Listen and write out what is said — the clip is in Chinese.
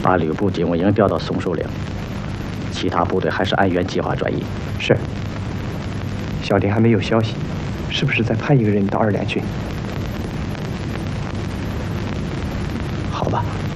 把旅部警卫营调到松树岭，其他部队还是按原计划转移。 是。小弟还没有消息，是不是再派一个人到2连去？好吧。